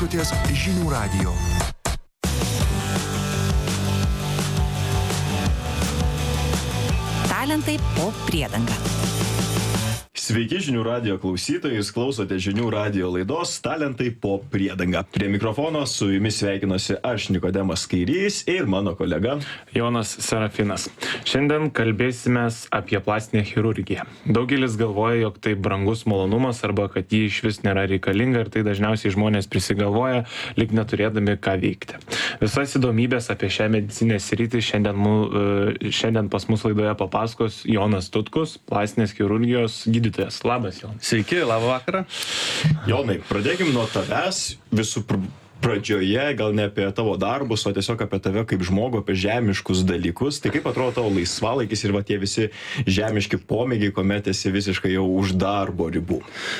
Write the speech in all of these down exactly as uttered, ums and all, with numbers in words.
klausotės Žinių radijo. Talentai po priedanga. Sveiki Žinių radijo klausytojai, jūs klausote Žinių radijo laidos Talentai po priedanga. Prie mikrofono su jumis sveikinuosi aš Nikodemas Kairys ir mano kolega Jonas Serafinas. Šiandien kalbėsimės apie plastinę chirurgiją. Daugelis galvoja, jog tai brangus malonumas arba kad ji iš vis nėra reikalinga ir tai dažniausiai žmonės prisigalvoja, lyg neturėdami ką veikti. Visas įdomybės apie šią medicinę sritį šiandien, mu, šiandien pas mus laidoje papasakos Jonas Tutkus, plastinės chirurgijos gydytojas. Labas, Jonai. Sveiki, labą vakarą. Jonai, pradėkim nuo tavęs visų pr pradžioje, gal ne apie tavo darbus, o tiesiog apie tave kaip žmogų, apie žemiškus dalykus. Tai kaip atrodo tavo laisvalaikis ir va tie visi žemiški pomėgiai, kuomet esi visiškai jau už darbo ribų?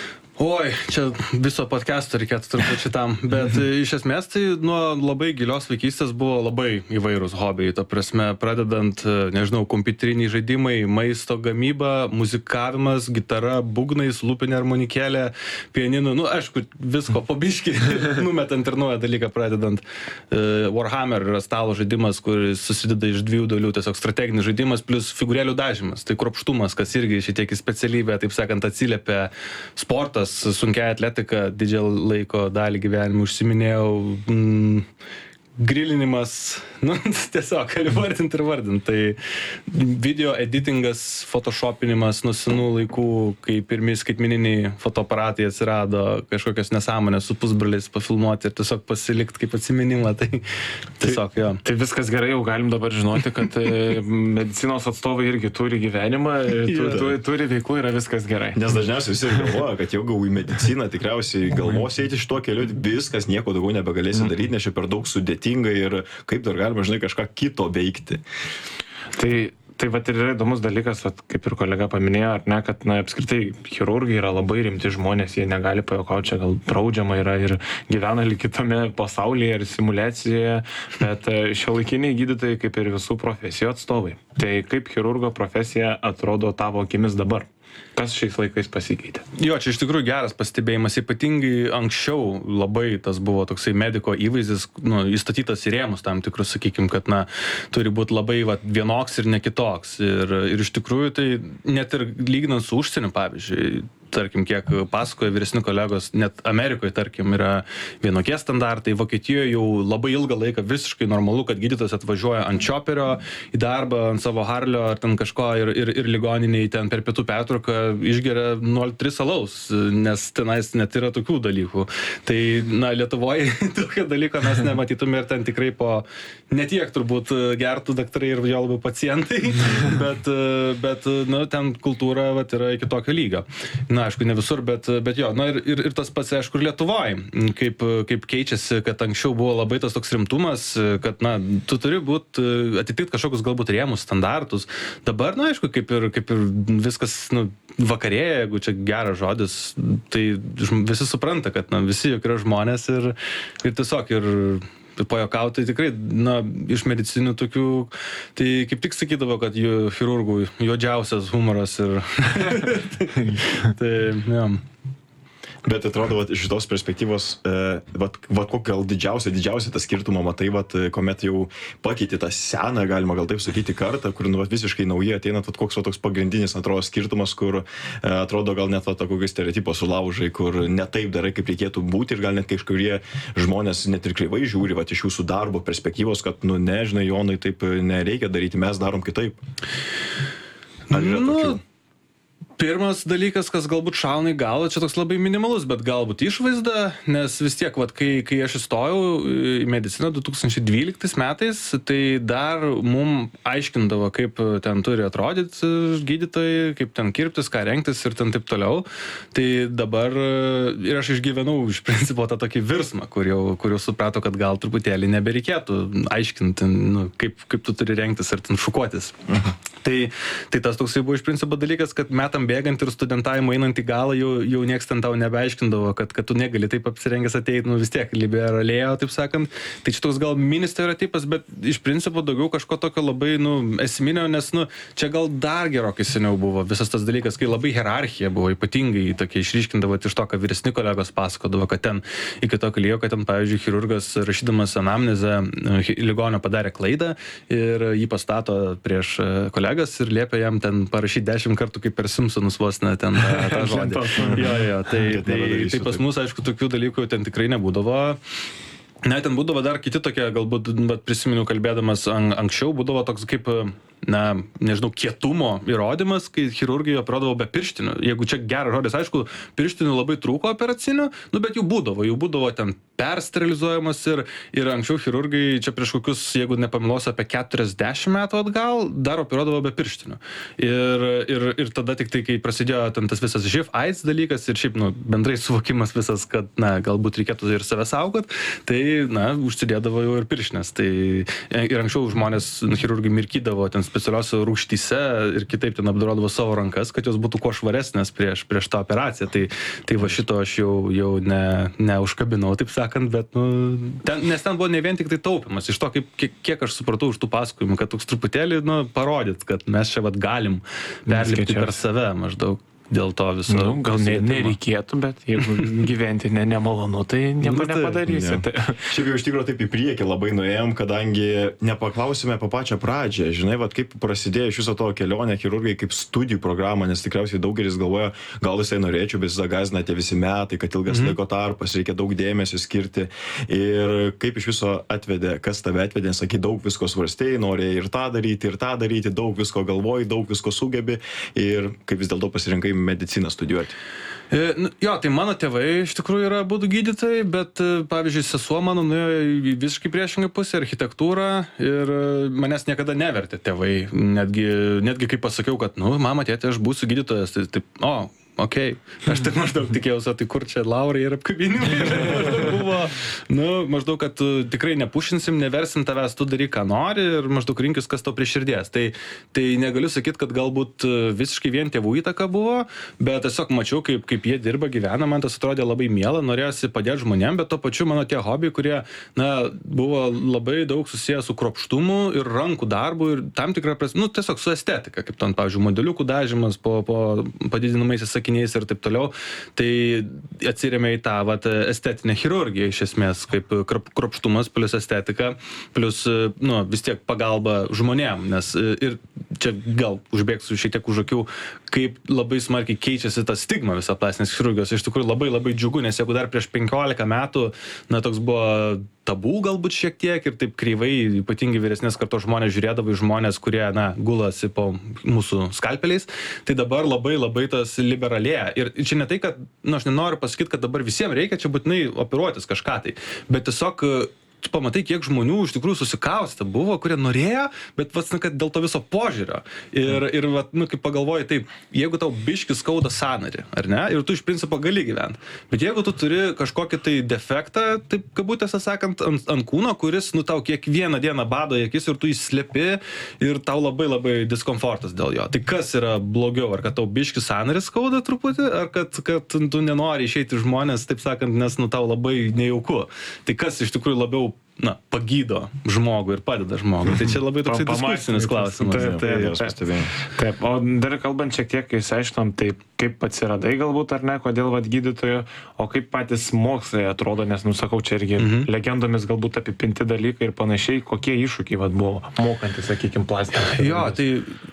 Oi, čia viso podcast'o reikėtų turbūt šitam, bet iš esmės tai nuo labai gilios vaikystės buvo labai įvairūs hobiai, ta prasme, pradedant, nežinau, kompiuteriniai žaidimai, maisto gamyba, muzikavimas, gitara, būgnais, lūpinė armonikėlė, pianinu, nu, aišku, visko po biškį, numetant ir naują dalyką pradedant. Warhammer yra stalo žaidimas, kuris susideda iš dviejų dalių, tiesiog strateginis žaidimas plus figūrėlių dažymas, tai kruopštumas, kas irgi šitiek į specialybę, taip sakant, atsiliepia sportas, sunkia atletika, didžią laiko dalį gyvenimą užsiminėjau, mm, grilinimas, nu, tiesiog, gali vardint ir vardint. Tai video editingas, photoshopinimas nuo senų laikų, kai pirmi skaitmeniniai fotoaparatai atsirado, kažkokios nesąmonės su pusbroliais pafilmuoti ir tiesiog pasilikti kaip atsiminimą, tai tiesiog jo. Tai, tai viskas gerai, jau galim dabar žinoti, kad medicinos atstovai irgi turi gyvenimą, tu, tu, turi veiklų, yra viskas gerai. Nes dažniausiai visi galvoja, kad jau gau į mediciną tikriausiai galvos eiti šituo keliu, viskas, nieko daugiau nebegalėsi daryti, nes čia per daug sudėtinga ir kaip dar galima, žinai, kažką kito veikti. Tai, tai vat ir yra įdomus dalykas, vat, kaip ir kolega paminėjo, ar ne, kad na, apskritai chirurgai yra labai rimti žmonės, jie negali pajuokauti, čia gal draudžiama yra ir gyvena lyg kitame pasaulyje ir simuliacijoje, bet šiuolaikiniai gydytojai kaip ir visų profesijų atstovai. Tai kaip chirurgo profesija atrodo tavo akimis dabar? Kas šiais laikais pasikeitė? Jo, čia iš tikrųjų geras pastebėjimas, ypatingai anksčiau labai tas buvo toksai mediko įvaizdis, nu, įstatytas į rėmus tam tikrus, sakykim, kad, na, turi būti labai va, vienoks ir nekitoks. Ir, ir iš tikrųjų tai net ir lyginant su užsieniu, pavyzdžiui, tarkim, kiek pasakoja vyresni kolegos, net Amerikoje, tarkim, yra vienokie standartai, Vokietijoje jau labai ilgą laiką visiškai normalu, kad gydytojas atvažiuoja ant čioperio į darbą, ant savo harlio ar ten kažko ir, ir, ir ligoniniai ten per pietų pertrauką išgeria nol tris alaus, nes tenais net yra tokių dalykų. Tai, na, Lietuvoje tokio dalyko mes nematytume ir ten tikrai po netiek turbūt gertų daktarai ir jo labiau pacientai, bet, bet na, ten kultūra vat, yra iki tokio lygio. Na, aišku, ne visur, bet, bet jo, na ir, ir, ir tas pats, aišku, ir Lietuvoje, kaip, kaip keičiasi, kad anksčiau buvo labai tas toks rimtumas, kad, na, tu turi būt, atitikti kažkokius galbūt rėmus, standartus. Dabar, na, aišku, kaip ir, kaip ir viskas, nu, vakarėja, jeigu čia geras žodis, tai visi supranta, kad, na, visi juk yra žmonės ir, ir tiesiog ir pajokauti tikrai, na, iš medicinių tokių, tai kaip tik sakydavo, kad jų chirurgų juodžiausias humoras ir tai, ja. Bet atrodo, vat, iš šitos perspektyvos, e, vat, vat, kokį gal didžiausią, didžiausią tą skirtumą matai, vat, kuomet jau pakeiti tą seną, galima gal taip sakyti, kartą, kur nu, vat, visiškai naujai ateina, vat, koks vat, toks pagrindinis, atrodo, skirtumas, kur e, atrodo gal net vat, kokį stereotipą sulaužai, kur ne taip darai, kaip reikėtų būti ir gal net kažkurie žmonės net ir kreivai žiūri, vat, iš jūsų darbo perspektyvos, kad, nu, nežinai, Jonai, taip nereikia daryti, mes darom kitaip. Ar yra nu, tokių? Pirmas dalykas, kas galbūt šauna į galvą, čia toks labai minimalus, bet galbūt išvaizda, nes vis tiek, vat, kai, kai aš įstojau į mediciną du tūkstančiai dvyliktais metais, tai dar mum aiškindavo, kaip ten turi atrodyti gydytojai, kaip ten kirptis, ką rengtis ir ten taip toliau. Tai dabar ir aš išgyvenau iš principo tą tokį virsmą, kur jau, kur jau suprato, kad gal truputėlį nebereikėtų aiškinti, nu, kaip, kaip tu turi rengtis ar ten šukuotis. Mhm. Tai, tai tas toksai buvo iš principo dalykas, kad metam laikam bėgant ir studentavimo einant į galą, jau, jau nieks ten tau nebeaiškindavo, kad, kad tu negali taip apsirengęs ateiti, nu vis tiek liberalėjo, taip sakant. Tai čia toks gal mini stereotipas, bet iš principo daugiau kažko tokio labai, nu, esminio, nes, nu, čia gal dar gerokai seniau buvo visas tas dalykas, kai labai hierarchija buvo ypatingai tokia išryškindavo iš to, ką vyresni kolegos pasakodavo, kad ten iki tokio lygio, kad ten, pavyzdžiui, chirurgas rašydamas anamnezę ligonio padarė klaidą ir jį pastato prieš kolegas ir liepia jam ten parašyti dešimt kartų kaip per Simpsonus vos ne ten tą, tą žodį. jo, jo, tai, tai, tai pas mus, aišku, tokių dalykų ten tikrai nebūdavo. Ne, ten būdavo dar kiti tokie, galbūt, bet prisimenu kalbėdamas an, anksčiau, būdavo toks kaip, na, nežinau, kietumo įrodymas, kai chirurgijoje pradavo be pirštinių. Jeigu čia geras žodis, aišku, pirštinių labai trūko operacinių, nu, bet jų būdavo, jų būdavo ten persterilizuojamas ir, ir anksčiau chirurgai čia prieš kokius, jeigu nepamiluosiu, apie keturiasdešimt metų atgal, dar operuodavo be pirštinių. Ir, ir, ir tada tik tai, kai prasidėjo ten tas visas živ AIDS dalykas ir šiaip, nu, bendrai suvokimas visas, kad, na, galbūt reikėtų ir save saugot, tai, na, užsidėdavo jau ir pirštinės. Tai ir anksčiau žmonės, nu, chirurgai mirkydavo ten specialiose rūgštyse ir kitaip ten apdorodavo savo rankas, kad jos būtų kuo švaresnės prieš, prieš tą operaciją. Tai, tai va šito aš jau, jau ne, neužkabinau, taip sakant, bet, nu, ten, nes ten buvo ne vien tik tai taupimas. Iš to, kaip, kiek, kiek aš supratau iš tų pasakojimų, kad toks truputėlį, nu, parodyt, kad mes čia vat galim perlipti per save maždaug. Dėl to viso. Nu, gal ne, nereikėtų, bet jeigu gyventi ne, nemalonu, tai nieko Nu, tai- nepadarysi. ne. Tai, Šiaip jau iš tikrųjų taip į priekį labai nuėjom, kadangi nepaklausime apie pačią pradžią. Žinai, vat, kaip prasidėjo iš viso to kelionė chirurgai kaip studijų programą, nes tikriausiai daugelis galvoja, gal visai norėčiau, bet visą gazina tie visi metai, kad ilgas Mhm. laiko tarpas, reikia daug dėmesio skirti. Ir kaip iš viso atvedė, kas tave atvedė, sakai, daug visko svarstėjai, norėjai ir tą daryti, ir tą daryti, daug visko galvoji, daug visko sugebi ir kaip vis dėlto pasirinkai mediciną studijuoti. E, nu, jo, tai mano tėvai iš tikrųjų yra abudu gydytojai, bet, e, pavyzdžiui, sesuo mano nuėjo į visiškai priešingą pusę, architektūrą ir e, manęs niekada nevertė tėvai. Netgi, netgi kai pasakiau, kad, nu, mama, tėtė, aš būsiu gydytojas, tai taip, o, okei. Okay. Aš taip maždaug tikėjausi, tai kur čia laurai ir apkabinimai. Maždaug buvo, nu, maždaug, kad tu tikrai nepušinsim, neversim tavęs, tu daryk, ką nori ir maždaug rinkis, kas tau prie širdies. Tai, tai negaliu sakyti, kad galbūt visiškai vien tėvų įtaka buvo, bet tiesiog mačiau, kaip, kaip jie dirba, gyvena, man tas atrodė labai miela, norėjosi padėti žmonėm, bet to pačiu mano tie hobiai, kurie, na, buvo labai daug susijęs su kruopštumu ir rankų darbu ir tam tikrą prasme, nu, tiesiog su estetika, kaip ten, pavyzdžiui, modeliukų dažymas po, po padidinamaisiais sakiniais ir taip toliau, tai atsirėmė į tą vat, estetinę chirurgiją iš esmės, kaip kruopštumas plus estetika, plus, nu, vis tiek pagalba žmonėm, nes ir čia gal užbėgsiu šiek tiek už akių, kaip labai smarkiai keičiasi ta stigma visą plastinės chirurgijos. Iš tikrųjų labai labai džiugu, nes jeigu dar prieš penkiolika metų, na, toks buvo tabų galbūt šiek tiek ir taip kreivai, ypatingai vyresnės kartos žmonės žiūrėdavo į žmonės, kurie, na, gulasi po mūsų skalpeliais, tai dabar labai labai tas liberalėja. Ir čia ne tai, kad, nu, aš nenoriu pasakyti, kad dabar visiems reikia čia būtinai operuotis kažką tai, bet tiesiog tu pamatai, kiek žmonių iš tikrųjų susikaustę buvo, kurie norėjo, bet vats, na, kad dėl to viso požiūrio. Ir, ir vat, nu, kaip pagalvoji, taip, jeigu tau biškis skauda sąnarį, ar ne, ir tu iš principo gali gyventi. Bet jeigu tu turi kažkokį tai defektą, taip kabutėse sakant, ant, ant kūno, kuris, nu, tau kiekvieną dieną bado į akis ir tu įslepi ir tau labai labai diskomfortas dėl jo. Tai kas yra blogiau? Ar kad tau biškis sąnarį skauda truputį, ar kad, kad tu nenori išeiti žmonės, taip sakant, nes, nu, tau labai nejauku. Tai kas iš tikrųjų labiau, na, pagydo žmogų ir padeda žmogui. Tai čia labai toksai diskusinis klausimas. Taip, taip, taip. Taip, o dar kalbant šiek tiek, kai išsiaiškinom, tai kaip atsiradai galbūt ar ne, kodėl vat gydytojų, o kaip patys mokslai atrodo, nes, nu, sakau, čia irgi mhm. legendomis galbūt apipinti dalykai ir panašiai, kokie iššūkiai vat buvo mokantis, sakykime, plastiką. Jo, tai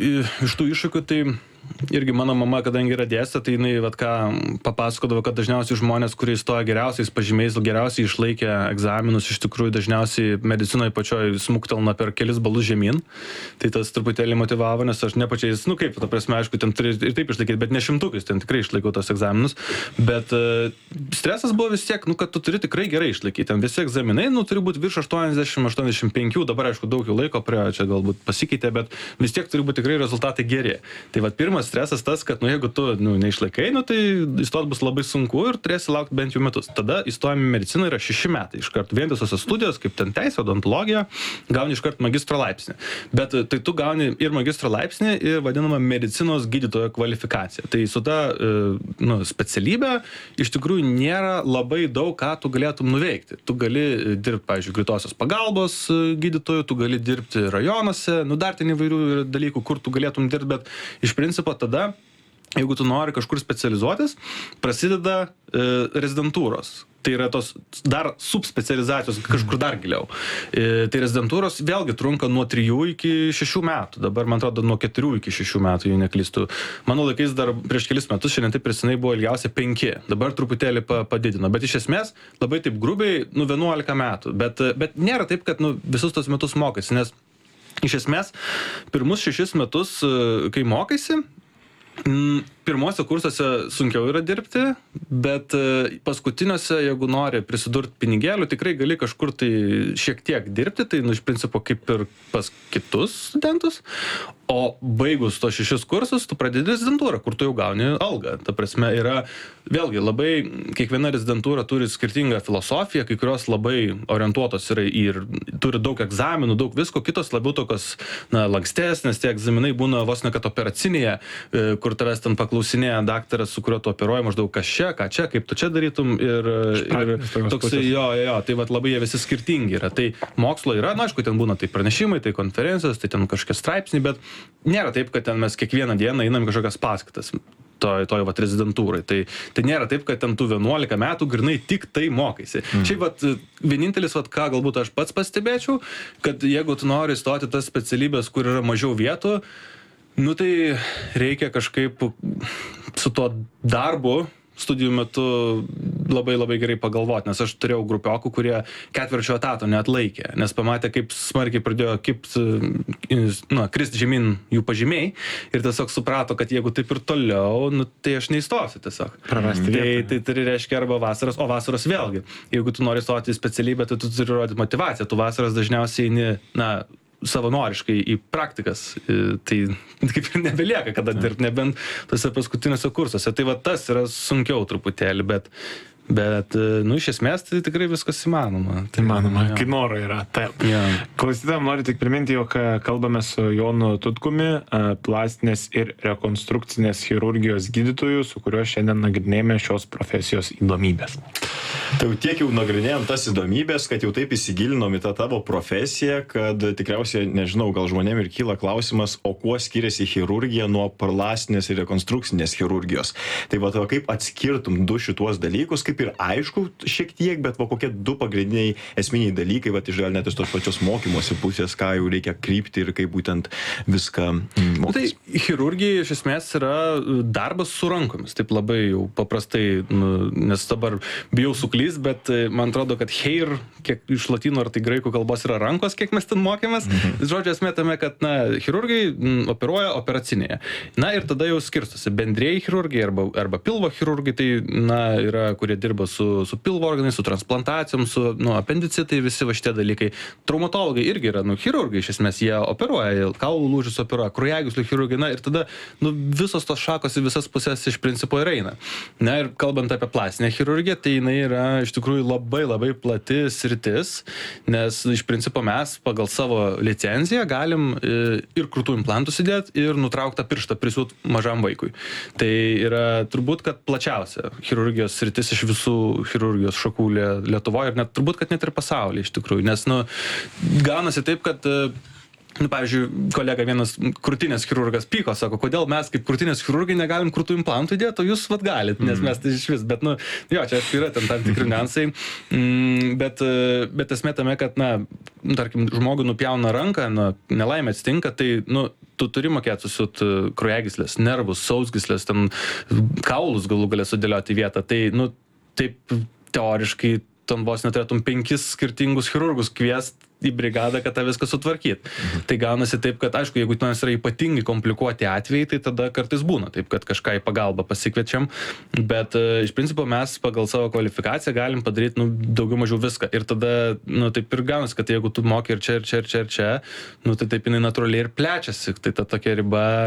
iš tų iššūkių, tai irgi mano mama, kadangi yra dėstė, tai jinai, vat, ką papasakodavo, kad dažniausiai žmonės, kurie įstoja geriausiais pažymiais, geriausiai išlaikė egzaminus, iš tikrųjų dažniausiai medicinoje pačioj smuktelna per kelis balus žemyn. Tai tas truputėlį motivavo, nes aš ne pačiais, nu kaip, ta prasme, aišku, ten turi ir taip išlaikyti, bet ne šimtukais, ten tikrai išlaikau tos egzaminus. Bet uh, stresas buvo vis tiek, nu, kad tu turi tikrai gerai išlaikyti. Ten visi egzaminai, nu, turi būti virš aštuoniasdešimt aštuoniasdešimt penki, dabar, aišku, daug jų laiko prie čia galbūt pasikeitė, bet vis tiek turi būti tikrai rezultatai geri. Tai vat, pirmas stresas tas, kad, nu, jeigu tu, nu, neišlaikai, nu, tai įstot bus labai sunku ir turėsi laukti bent jau metus. Tada įstojami į mediciną yra šeši metai. Iš karto vientisosios studijos, kaip ten teisė, odontologija, gauni iš karto magistro laipsnį. Bet tai tu gauni ir magistro laipsnį, ir vadinamą medicinos gydytojo kvalifikaciją. Tai su ta, nu, specialybė iš tikrųjų nėra labai daug, ką tu galėtum nuveikti. Tu gali dirbti, pavyzdžiui, greitosios pagalbos gydytojų, tu gali dirbti rajonuose, nu, dar ten įvairių dalykų, kur tu galėtum dirbti, bet iš principo tada, jeigu tu nori kažkur specializuotis, prasideda e, rezidentūros. Tai yra tos dar subspecializacijos kažkur dar giliau. E, tai rezidentūros vėlgi trunka nuo trijų iki šešių metų. Dabar, man atrodo, nuo keturių iki šešių metų, jei neklystu. Mano laikais dar prieš kelis metus, šiandien taip prisinai buvo ilgiausia penki. Dabar truputėlį padidino. Bet iš esmės, labai taip grubiai, nu, vienuolika metų. Bet, bet nėra taip, kad, nu, visus tos metus mokaiesi, nes iš esmės, pirmus šešis metus, kai mokaisi, pirmuose kursuose sunkiau yra dirbti, bet paskutiniuose, jeigu nori prisidurti pinigėlių, tikrai gali kažkur tai šiek tiek dirbti, tai, nu, iš principo kaip ir pas kitus studentus, o baigus tos šešis kursus, tu pradedi rezidentūrą, kur tu jau gauni algą. Ta prasme, yra, vėlgi, labai, kiekviena rezidentūra turi skirtingą filosofiją, kai kurios labai orientuotos yra ir turi daug egzaminų, daug visko, kitos labiau tokios, na, lankstesnės, tie egzaminai būna vos ne kad operacinėje, kur tavęs ten paklausinėja daktaras, su kuriuo tu operuoji, maždaug kas čia, ką čia, kaip tu čia darytum ir, ir toksai, jo, jo, tai vat labai jie visi skirtingi yra. Tai mokslo yra, na, aišku, ten būna tai pranešimai, tai konferencijos, tai ten kažkokie straipsniai, bet nėra taip, kad ten mes kiekvieną dieną einam kažkokias paskaitas toj, toj vat rezidentūrai. Tai, tai nėra taip, kad ten tu vienuolika metų grinai tik tai mokaisi. Mm. Šiaip vat vienintelis, vat ką galbūt aš pats pastebėčiau, kad jeigu tu nori stoti tas specialybės, kur yra mažiau vietų, nu tai reikia kažkaip su tuo darbu studijų metu labai labai gerai pagalvoti, nes aš turėjau grupiokų, kurie ketvirčio etato neatlaikė, nes pamatė, kaip smarkiai pradėjo kipt, na, krist žemyn jų pažymiai ir tiesiog suprato, kad jeigu taip ir toliau, nu, tai aš neįstosiu tiesiog. Prarasti tai, vietą. tai tai reiškia arba vasaras, o vasaros vėlgi. Jeigu tu nori stoti į specialybę, tai tu turi rodyti motivaciją, tu vasaras dažniausiai eini, na, savanoriškai į praktikas, tai kaip ir nebelieka kada dirbti, nebent tose paskutiniuose kursuose. Tai va tas yra sunkiau truputėlį, bet, bet nu, iš esmės tai tikrai viskas įmanoma. Tai įmanoma, ja. kai noro yra. Taip. Ja. Klausytojams noriu tik priminti, jog kalbame su Jonu Tutkumi, plastinės ir rekonstrukcinės chirurgijos gydytoju, su kuriuo šiandien nagrinėjame šios profesijos įdomybės. Tai jau tiek jau nagrinėjom tas įdomybės, kad jau taip įsigilinom į tą tavo profesiją, kad tikriausiai, nežinau, gal žmonėm ir kyla klausimas, o kuo skiriasi chirurgija nuo plastinės ir rekonstrukcinės chirurgijos. Tai va, tai va, kaip atskirtum du šituos dalykus, kaip ir aišku šiek tiek, bet va, kokie du pagrindiniai esminiai dalykai, va, iš gal net iš tos pačios mokymosi pusės, ką jau reikia krypti ir kaip būtent viską mokytis. Tai chirurgija iš esmės yra darbas su rankomis, taip labai jau paprastai, nu, nes dabar bijau suklyst, bet man atrodo, kad heir, kiek iš latino ar tai graikų kalbos yra rankos, kiek mes ten mokėmės. Mhm. Žodžiu, esmė tame, kad, na, chirurgai m, operuoja operacinėje. Na ir tada jau skirstosi bendrieji chirurgai arba, arba pilvo chirurgai, tai, na, yra, kurie dirba su, su pilvo organais, su transplantacijom, su, nu, apendicitai, visi va šitie dalykai. Traumatologai irgi yra, nu, chirurgai, iš esmės jie operuoja, kaulų lūžius operuoja, kraujagyslių chirurgai, na ir tada, nu, visos tos šakos į visas pusės iš principo ir eina. Na ir kalbant apie plastinę chirurgiją, tai jinai yra iš tikrųjų labai labai plati sritis, nes iš principo mes pagal savo licenciją galim ir krūtų implantus įdėti, ir nutrauktą pirštą prisiūt mažam vaikui. Tai yra turbūt, kad plačiausia chirurgijos sritis iš visų chirurgijos šakų Lietuvoje ir net turbūt, kad net ir pasaulyje iš tikrųjų, nes, nu, gaunasi taip, kad nu, pavyzdžiui, kolega vienas krūtinės chirurgas pyko, sako, kodėl mes kaip krūtinės chirurgai negalim krūtų implantų įdėti, o jūs vat galit, nes mes tai iš vis, bet, nu, jo, čia yra ten tam tikri niuansai, mm, bet, bet esmė tame, kad, na, tarkim, žmogui nupjauna ranką, na, nelaimė atsitinka, tai, nu, tu turi mokėti susiūt kraujagyslės, nervus, sausgyslės, ten kaulus galų galę sudėlioti į vietą, tai, nu, taip teoriškai ten vos neturėtum penkis skirtingus chirurgus kviest į brigadą, kad tą viską sutvarkyt. Mhm. Tai gaunasi taip, kad, aišku, jeigu tenais yra ypatingai komplikuoti atvejai, tai tada kartais būna taip, kad kažką į pagalbą pasikviečiam, bet uh, iš principo mes pagal savo kvalifikaciją galim padaryti, nu, daugiau mažiau viską. Ir tada, nu, taip ir gaunasi, kad jeigu tu moki ir čia, ir čia, ir čia, ir čia, nu, tai taip jinai natūraliai ir plečiasi. Tai ta tokia riba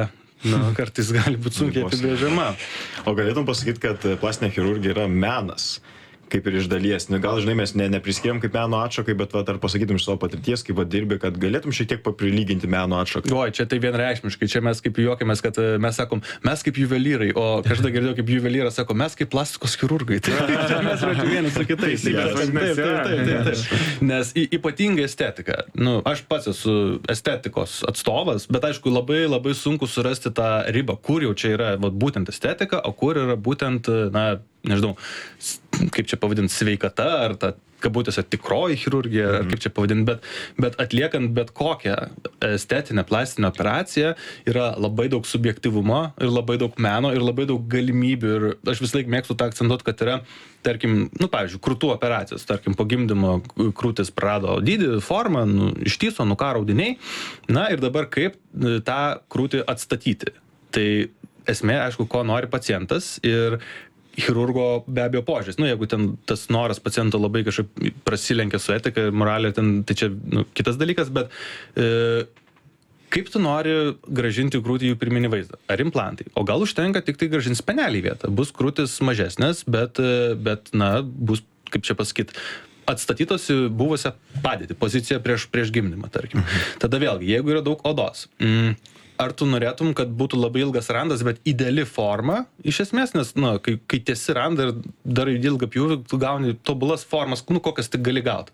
nu, kartais gali būti sunkiai apibrėžiama. O galėtum pasakyti, kad plastinė chirurgija yra menas, kaip ir iš dalies. Gal, žinai, mes ne, nepriskiriam kaip meno atšakai, bet va, ar pasakytum iš savo patirties, kaip va, dirbi, kad galėtum šiek tiek paprilyginti meno atšakai. Oi, čia tai vienreikšmiškai, čia mes kaip juokiamės, kad mes sakom, mes kaip juvelyrai, o kažkada girdėjau kaip juvelyras sako, mes kaip plastikos chirurgai. Tai čia mes račiu vienas su kitais. Taip, taip, taip, taip. Nes ypatingai estetika. Nu, aš pats esu estetikos atstovas, bet aišku, labai labai sunku surasti tą ribą, kur jau čia yra va, būtent estetika, o kur yra būtent, na, nežinau, kaip čia pavadinti, sveikata, ar ta kabutėse tikroji chirurgija, mm. ar kaip čia pavadinti, bet, bet atliekant bet kokią estetinę plastinę operaciją yra labai daug subjektivumo ir labai daug meno ir labai daug galimybių. Ir aš vis laik mėgstu tą akcentuoti, kad yra, tarkim, nu, pavyzdžiui, krūtų operacijos, tarkim, po gimdymo krūtis prarado dydį, formą, nu, ištyso, nukaro audiniai, na ir dabar kaip tą krūtį atstatyti. Tai esmė, aišku, ko nori pacientas ir chirurgo be abejo požiūris. Nu, jeigu ten tas noras paciento labai kažkaip prasilenkia su etika ir moralė, ten, tai čia nu, kitas dalykas, bet e, kaip tu nori gražinti krūtį jų pirminį vaizdą? Ar implantai? O gal užtenka tik tai gražinti spenelį į vietą? Bus krūtis mažesnės, bet, bet na, bus, kaip čia pasakyti, atstatytos į buvusią padėtį, poziciją prieš, prieš gimdymą, tarkim. Mhm. Tada vėlgi, jeigu yra daug odos, mm, ar tu norėtum, kad būtų labai ilgas randas, bet ideali forma, iš esmės, nes, na, kai, kai tiesi randą ir darai ilgą pjūvį, tu gauni tobulas formas, nu, kokias tik gali gauti.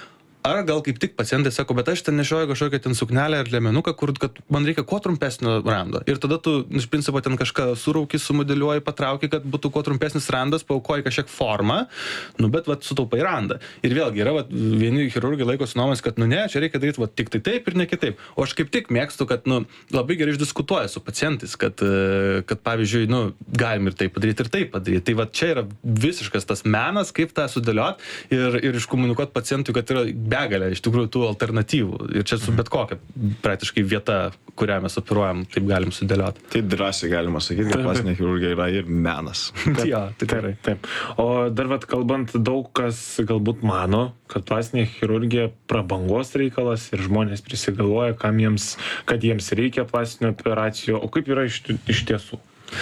Ar gal kaip tik pacientai sako, bet aš ten nešioju kažkokią ten suknelę ar liemenuką, kur kad man reikia kuo trumpesnio rando. Ir tada tu, iš principo, ten kažką surauki, sumodeliuoji, patrauki, kad būtų kuo trumpesnis randas, paaukoji kažkiek formą, nu, bet vat, sutaupai randą. Ir vėlgi yra, vat, vieni chirurgai laikosi nuomonės, kad, nu, ne, čia reikia daryti vat, tik tai taip ir ne kitaip. O aš kaip tik mėgstu, kad, nu, labai gerai išdiskutuoja su pacientais, kad, kad pavyzdžiui, nu, galim ir taip padaryti, ir taip padaryti. Tai vat, čia yra visiškas tas menas, kaip tą sudėliot ir, ir iškomunikuoti pacientui, kad yra begalė iš tikrųjų tų alternatyvų. Ir čia su bet kokia praktiškai vieta, kurią mes operuojam, taip galim sudėlioti. Tai drąsiai galima sakyti, kad plastinė chirurgija yra ir menas. Ja, tai taip, taip. O dar vat kalbant, daug kas galbūt mano, kad plastinė chirurgija prabangos reikalas ir žmonės prisigalvoja, kam jiems, kad jiems reikia plastinių operacijų. O kaip yra iš, iš tiesų?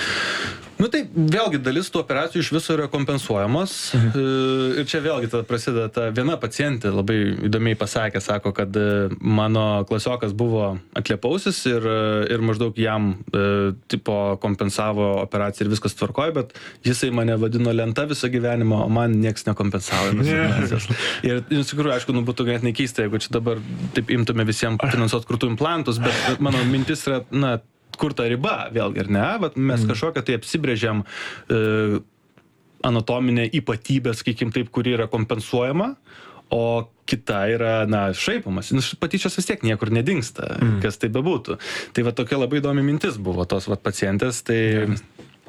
Nu tai vėlgi dalis tų operacijų iš viso yra kompensuojamos. Mhm. Ir čia vėlgi tada prasideda ta viena pacientė labai įdomiai pasakė, sako, kad mano klasiokas buvo atliepausis ir, ir maždaug jam e, tipo kompensavo operaciją ir viskas tvarkoja, bet jisai mane vadino lenta visą gyvenimą, o man nieks nekompensavo. Yeah. Ir iš tikrųjų, aišku, nu, būtų ganėtinai keista, jeigu čia dabar taip imtume visiems finansuoti krūtų implantus, bet mano mintis yra, na, kur ta riba, vėlgi, ar ne, bet mes kažkokią tai apsibrėžiam e, anatominę ypatybę, sakykim taip, kuri yra kompensuojama, o kita yra, na, šaipomas. Patyčios vis tiek niekur nedingsta, mm. kas tai bebūtų. Tai va tokia labai įdomi mintis buvo tos va pacientės, tai... Mm.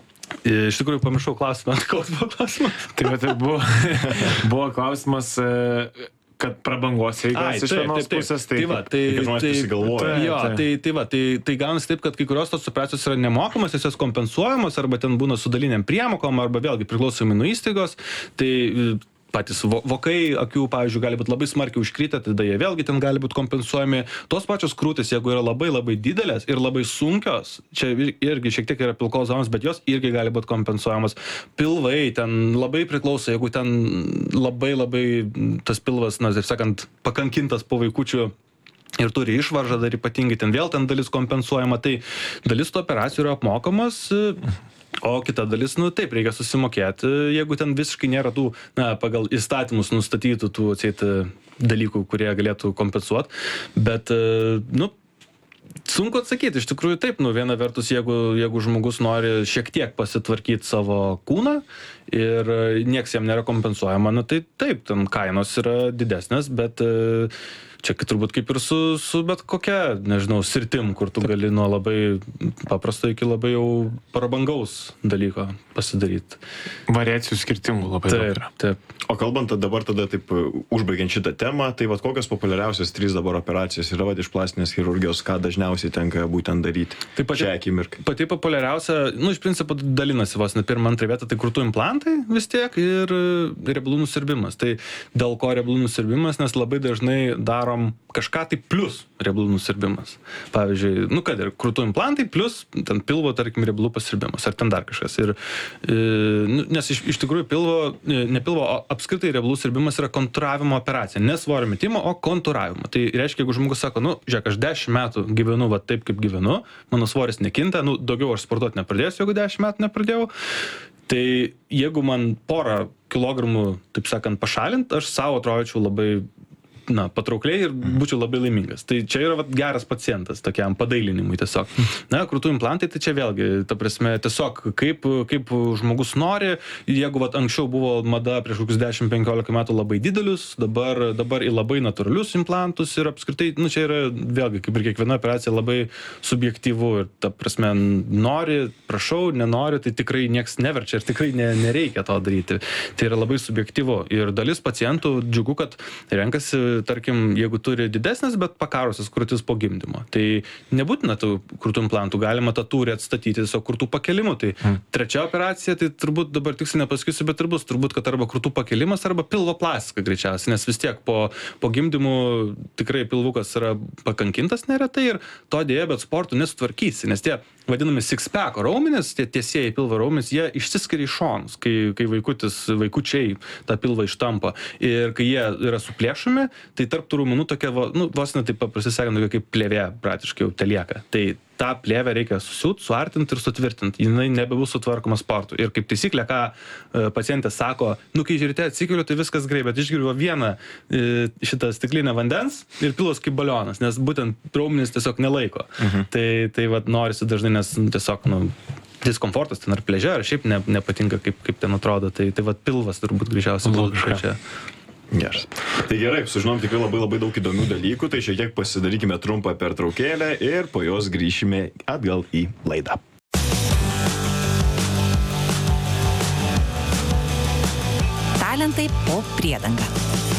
Iš tikrųjų pamiršau klausimą, koks buvo klausimas. Tai va, tai buvo, buvo klausimas... kad prabangos reikalas iš vienos pusės, tai, tai, va, tai, žmonės prisigalvoja. Jo, tai, tai, va, tai, tai gaunasi taip, kad kai kurios tos operacijos yra nemokamas, jos kompensuojamos, arba ten būna su daliniam priemokom, arba vėlgi priklausomai nuo įstaigos. Tai patys vokai akių, pavyzdžiui, gali būti labai smarkiai užkritę, tada jie vėlgi ten gali būti kompensuojami. Tos pačios krūtis, jeigu yra labai labai didelės ir labai sunkios, čia irgi šiek tiek yra pilkos zonos, bet jos irgi gali būti kompensuojamos. Pilvai ten labai priklauso, jeigu ten labai labai tas pilvas, na, taip sakant, pakankintas po vaikučių ir turi išvaržą, dar ypatingai ten vėl ten dalis kompensuojama, tai dalis tų operacijų yra apmokamos. O kita dalis, nu taip, reikia susimokėti, jeigu ten visiškai nėra tų, na, pagal įstatymus nustatytų tų atseit dalykų, kurie galėtų kompensuoti. Bet, nu, sunku atsakyti, iš tikrųjų taip, nu, viena vertus, jeigu, jeigu žmogus nori šiek tiek pasitvarkyti savo kūną ir nieks jam nėra kompensuojama, nu, tai taip, ten kainos yra didesnės, bet čia turbūt kaip ir su, su bet kokia, nežinau, sritim, kur tu gali nuo labai paprasto iki labai jau prabangaus dalyko pasidaryti. Variacijų skirtingų labai taip, daug yra. Taip. O kalbant dabar tada taip, užbaigiant šitą temą, tai vat kokios populiariausios trys dabar operacijos yra vat iš plastinės chirurgijos, ką dažniausiai tenka būtent daryti? Tai pati, šią akimirką. Pati populiariausia, nu, iš principo dalinasi vos ne pirmą, antrą vietą, tai krūtų implantai. implantai vis tiek ir riebalų nusiurbimas. Tai dėl ko riebalų nusiurbimas, nes labai dažnai darom kažką tai plus riebalų nusiurbimas. Pavyzdžiui, nu kad ir krūtų implantai plus ten pilvo, tarkim, riebalų pasiurbimas ar ten dar kažkas. Ir, e, nes iš, iš tikrųjų pilvo, ne pilvo, o apskritai riebalų siurbimas yra kontūravimo operacija. Ne svorio metimo, o kontūravimo. Tai reiškia, jeigu žmogus sako, nu, žiūrėk, aš dešimt metų gyvenu va taip, kaip gyvenu, mano svoris nekinta, nu, daugiau aš sportuoti nepradėsiu, jeigu dešimt metų nepradėjau. Tai jeigu man porą kilogramų, taip sakant, pašalint, aš savo atrodyčiau labai na, patraukliai ir būčiau labai laimingas. Tai čia yra vat, geras pacientas tokiam padailinimui tiesiog. Na, krūtų implantai, tai čia vėlgi, ta prasme, tiesiog kaip, kaip žmogus nori, jeigu vat, anksčiau buvo mada prieš kokius dešimt penkiolika metų labai didelius, dabar, dabar į labai natūralius implantus ir apskritai, nu, čia yra vėlgi, kaip ir kiekviena operacija, labai subjektyvu ir ta prasme, nori, prašau, nenori, tai tikrai nieks neverčia ir tikrai ne, nereikia to daryti. Tai yra labai subjektyvu ir dalis pacientų džiugu, kad renkasi tarkim, jeigu turi didesnės, bet pakarusias krūtis po gimdymo. Tai nebūtina tų krūtų implantų, galima tą tūrį atstatyti tiesiog krūtų pakelimu. Tai hmm. trečia operacija, tai turbūt dabar tiksliai nepasakysiu, bet ir bus turbūt, kad arba krūtų pakelimas, arba pilvo plastika greičiausiai, nes vis tiek po, po gimdymų tikrai pilvukas yra pakankintas neretai ir to dėja, bet sportų nesutvarkysi, nes tie vadinami six-pack raumenys, tie tiesieji pilvo raumenys, jie išsiskiria iš šonus, kai, kai vaikutis, vaikučiai tą pilvą ištampa ir kai jie yra suplėšomi, tai tarp tų raumenų tokia, nu, vos ne taip paprastai sakant, tokia kaip plėvė praktiškai jau telieka. Tai tą plėvę reikia susiūt, suartinti ir sutvirtinti. Jinai nebebus sutvarkoma sportu. Ir kaip taisyklė, ką e, pacientė sako, nu, kai žiūrite atsikeliu, tai viskas gerai, bet išgeriu vieną e, šitą stiklinę vandens ir pilos kaip balionas, nes būtent raumenys tiesiog nelaiko. Mhm. Tai, tai vat, norisi dažnai, nes nu, tiesiog, nu, diskomfortas ten ar pležia, ar šiaip ne, nepatinka, kaip, kaip ten atrodo. Tai, tai vat, pilvas turbūt greičiausiai būtų čia. Geras. Tai gerai, sužinom tikrai labai labai daug įdomių dalykų, tai šiek tiek pasidarykime trumpą pertraukėlę ir po jos grįšime atgal į laidą. Talentai po priedanga.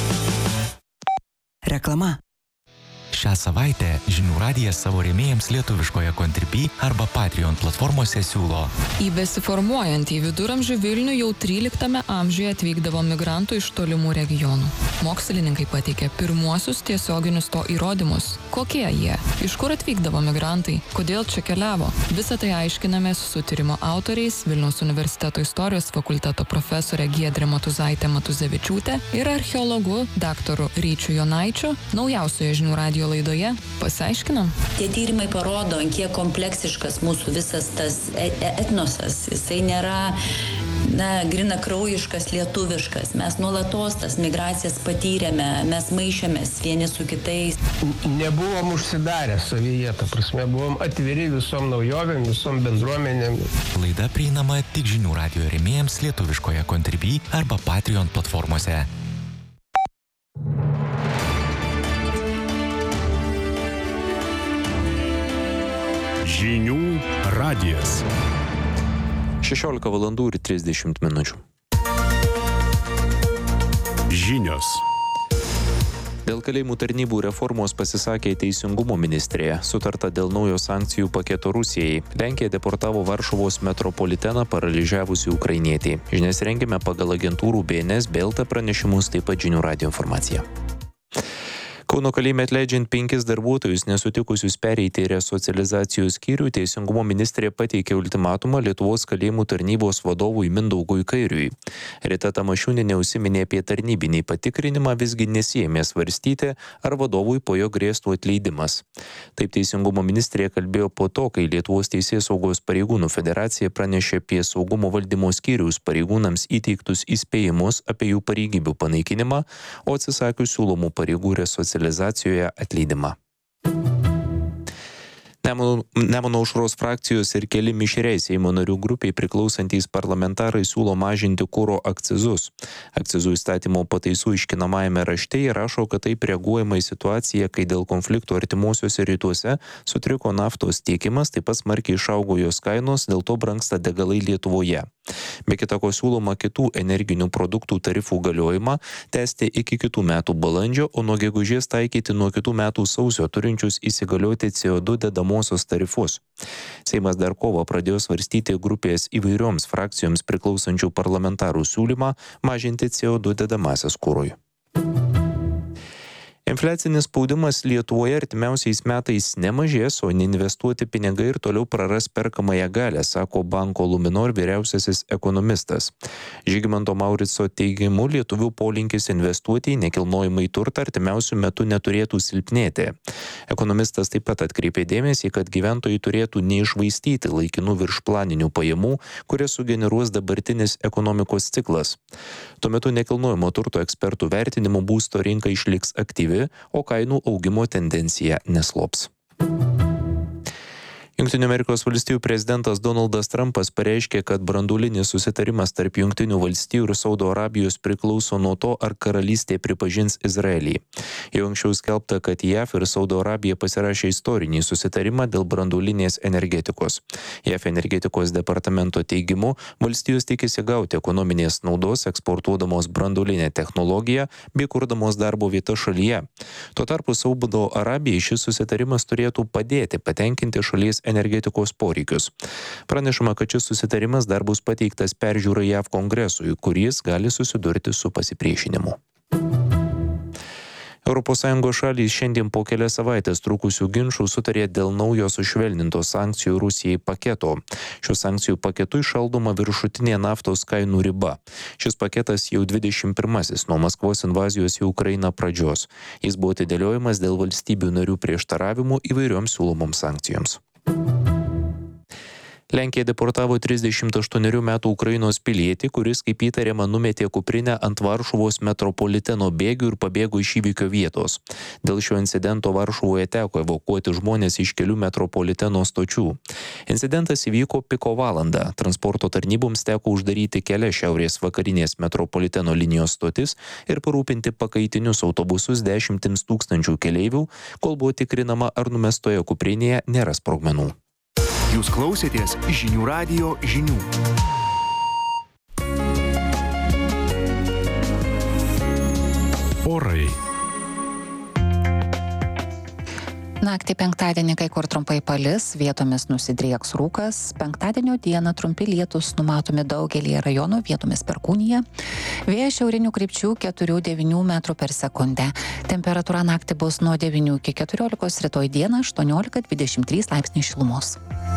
Reklama. Šią savaitę Žinių radijas savo rėmėjams lietuviškoje Contribui arba Patreon platformose siūlo. Į besiformuojantį viduramžių Vilnių jau tryliktame amžiuje atvykdavo migrantų iš tolimų regionų. Mokslininkai pateikė pirmuosius tiesioginius to įrodymus. Kokie jie? Iš kur atvykdavo migrantai? Kodėl čia keliavo? Visą tai aiškinamės su tyrimo autoriais Vilniaus universiteto istorijos fakulteto profesorė Giedrė Matuzaitė Matuzevičiūtė ir archeologu daktaru Ryčiu Jonaičiu naujausioje Žinių radijo laidoje pasiaiškinam. Tie tyrimai parodo, kiek kompleksiškas mūsų visas tas etnosas. Jisai nėra na, grina kraujiškas, lietuviškas. Mes nuolatos tas migracijas patyrėme, mes maišėmės vieni su kitais. Nebuvom užsidarę savyje, ta prasme, buvom atviri visom naujovėm, visom bendruomenėm. Laida prieinama tik Žinių radijo rėmėjams lietuviškoje Contribui arba Patreon platformose. Žinių radijas. šešiolika valandų ir trisdešimt minučių. Žinios. Dėl kalėjimų tarnybų reformos pasisakė Teisingumo ministrė. Sutarta dėl naujo sankcijų paketo Rusijai. Lenkija deportavo Varšuvos metropoliteną paralyžiavusį ukrainietį. Žinias rengėme pagal agentūrų B N S, B L T pranešimus, taip pat Žinių radijo informaciją. Kauno kalėjime atleidžiant penkis darbuotojus nesutikusius pereiti resocializacijos skyrių, Teisingumo ministrė pateikė ultimatumą Lietuvos kalėjimų tarnybos vadovui Mindaugui Kairiui. Rita Tamašunienė užsiminė apie tarnybinį patikrinimą, visgi nesiėmė svarstyti, ar vadovui po jo grėstų atleidimas. Taip Teisingumo ministrė kalbėjo po to, kai Lietuvos Teisėsaugos pareigūnų federacija pranešė apie saugumo valdymo skyriaus pareigūnams įteiktus įspėjimus apie jų pareigybių panaikinimą, o atsisakius siūlomų pareigų resocializacijos atleidimą. Nemuno aušros frakcijos ir keli mišriai Seimo narių grupiai priklausantys parlamentarai siūlo mažinti kuro akcizus. Akcizų įstatymo pataisų iškinamajame rašte jie rašo, kad taip reaguojama į situaciją, kai dėl konflikto artimuosiuose rytuose sutriko naftos tiekimas, taip pat smarkiai išaugo jos kainos, dėl to brangsta degalai Lietuvoje. Be kita ko siūloma kitų energinių produktų tarifų galiojimą tęsti iki kitų metų balandžio, o nuo gegužės taikyti nuo kitų metų sausio turinčius įsigalioti C O du dedamosios vadinamosios tarifus. Seimas dar kovą pradėjo svarstyti grupės įvairioms frakcijoms priklausančių parlamentarų siūlymą mažinti C O du dedamąsias kurui. Infliacinis spaudimas Lietuvoje artimiausiais metais nemažės, o neinvestuoti pinigai ir toliau praras perkamąją galę, sako banko Luminor vyriausiasis ekonomistas. Žygimanto Maurico teigimu, lietuvių polinkis investuoti į nekilnojamąjį turtą artimiausių metų neturėtų silpnėti. Ekonomistas taip pat atkreipė dėmesį, kad gyventojai turėtų neišvaistyti laikinų viršplaninių pajamų, kurias sugeneruos dabartinis ekonomikos ciklas. Tuo metu nekilnojamo turto ekspertų vertinimu būsto rinka išliks aktyvi, o kainų augimo tendencija neslops. Jungtinių Amerikos valstijų prezidentas Donaldas Trumpas pareiškė, kad branduolinis susitarimas tarp Jungtinių valstijų ir Saudo Arabijos priklauso nuo to, ar karalystė pripažins Izraelį. Jau anksčiau skelbta, kad J A V ir Saudo Arabija pasirašė istorinį susitarimą dėl branduolinės energetikos. J A V energetikos departamento teigimu, valstijos tikisi gauti ekonominės naudos eksportuodamos branduolinę technologiją bei kurdamos darbo vietas šalyje. Tuo tarpu Saudo Arabijai šis susitarimas turėtų padėti patenkinti šalies energetikos poreikius. Pranešama, kad šis susitarimas dar bus pateiktas peržiūrai J A V kongresui, kuris gali susidurti su pasipriešinimu. Europos Sąjungos šalys šiandien po kelias savaitės trukusių ginčų sutarė dėl naujo sušvelnintos sankcijų Rusijai paketo. Šių sankcijų paketu įšaldoma viršutinė naftos kainų riba. Šis paketas jau dvidešimt pirmasis nuo Maskvos invazijos į Ukrainą pradžios. Jis buvo atidėliojamas dėl valstybių narių prieštaravimų įvairioms siūlomoms sankcijoms. Lenkija deportavo trisdešimt aštuonerių metų Ukrainos pilietį, kuris, kaip įtariama, numetė kuprinę ant Varšuvos metropoliteno bėgių ir pabėgo iš įvykio vietos. Dėl šio incidento Varšuvoje teko evakuoti žmonės iš kelių metropoliteno stočių. Incidentas įvyko piko valandą. Transporto tarnyboms teko uždaryti kelias šiaurės vakarinės metropoliteno linijos stotis ir parūpinti pakaitinius autobusus dešimtims tūkstančių keleivių, kol buvo tikrinama, ar numestoje kuprinėje nėra sprogmenų. Jūs klausėtės Žinių radijo žinių. Orai. Naktį penktadienį kai kur trumpai palis, vietomis nusidrieks rūkas. Penktadienio dieną trumpi lietūs numatomi daugelį rajonų, vietomis perkūnija. Vėjas šiaurinių krypčių keturi devyni metrų per sekundę. Temperatūra naktį bus nuo devynių iki keturiolikos, rytoj dieną aštuoniolika dvidešimt trys laipsniai šilumos.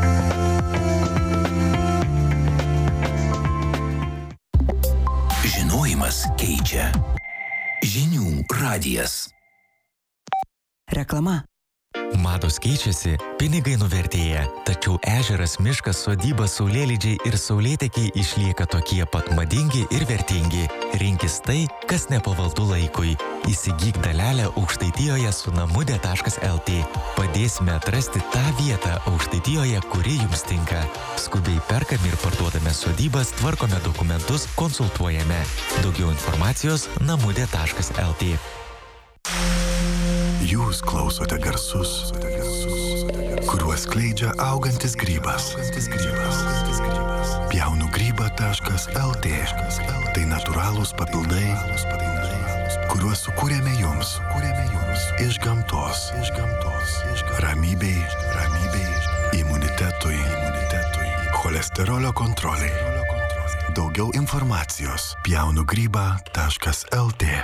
Žinojimas keičia. Žinių radijas. Reklama. Mados keičiasi, pinigai nuvertėja, tačiau ežeras, miškas, sodyba, saulėlydžiai ir saulėtekiai išlieka tokie pat madingi ir vertingi. Rinkis tai, kas nepavaldu laikui. Įsigyk dalelę Aukštaitijoje su namude taškas el tė. Padėsime atrasti tą vietą Aukštaitijoje, kuri jums tinka. Skubiai perkame ir parduodame sodybas, tvarkome dokumentus, konsultuojame. Daugiau informacijos namude taškas el tė. Jūs klausote garsus, kuriuos skleidžia augantis grybas. Pjaunu grybą taškas el tė. Tai natūralūs papildai, kuriuos sukūrėme jums iš gamtos. Ramybei, imunitetui, cholesterolio kontroliai. Daugiau informacijos pjaunu grybą taškas el tė.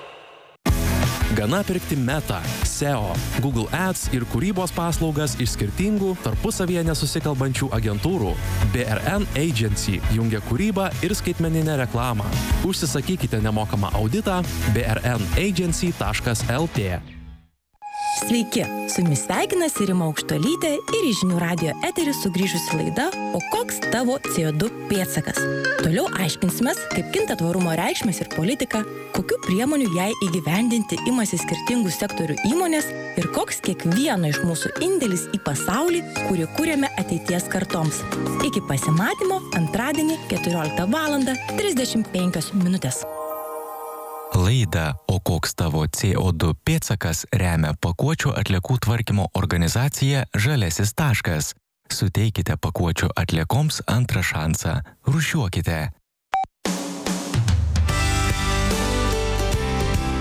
Gana pirkti Meta, S E O, Google Ads ir kūrybos paslaugas iš skirtingų, tarpusavyje nesusikalbančių agentūrų. B R N Agency jungia kūrybą ir skaitmeninę reklamą. Užsisakykite nemokamą auditą b r n agency taškas el tė. Sveiki, su jumis sveikinasi Rima Aukštuolytė ir į Žinių radijo eterį sugrįžusi laida O koks tavo C O du pėdsakas? Toliau aiškinsimės, kaip kinta tvarumo reikšmės ir politika, kokių priemonių jai įgyvendinti imasi skirtingų sektorių įmonės ir koks kiekvieno iš mūsų indėlis į pasaulį, kurį kūrėme ateities kartoms. Iki pasimatymo antradienį keturioliktą valandą trisdešimt penkios minutės. Laidą O koks tavo C O du pėdsakas remia pakuočių atliekų tvarkymo organizacija Žaliasis taškas. Suteikite pakuočių atliekoms antrą šansą. Rūšiuokite.